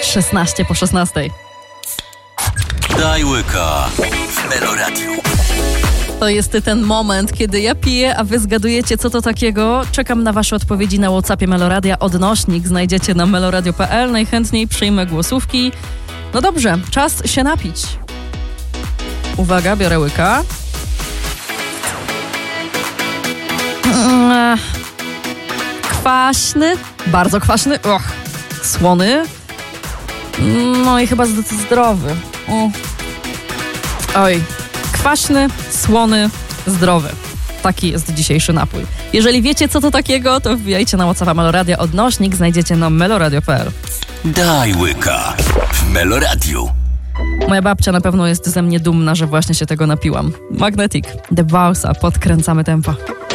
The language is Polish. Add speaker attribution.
Speaker 1: 16 po 16.
Speaker 2: Daj łyka w Meloradiu.
Speaker 1: To jest ten moment, kiedy ja piję, a wy zgadujecie, co to takiego. Czekam na wasze odpowiedzi na WhatsAppie Meloradia. Odnośnik znajdziecie na meloradio.pl. Najchętniej przyjmę głosówki. No dobrze, czas się napić. Uwaga, biorę łyka. Kwaśny, bardzo kwaśny. Słony. No i chyba zdrowy. Oj, kwaśny, słony, zdrowy. Taki jest dzisiejszy napój. Jeżeli wiecie, co to takiego, to wbijajcie na WhatsAppa Meloradia. Odnośnik znajdziecie na meloradio.pl.
Speaker 2: Daj łyka w Meloradiu.
Speaker 1: Moja babcia na pewno jest ze mnie dumna, że właśnie się tego napiłam. Magnetic, The Bowsa, podkręcamy tempa.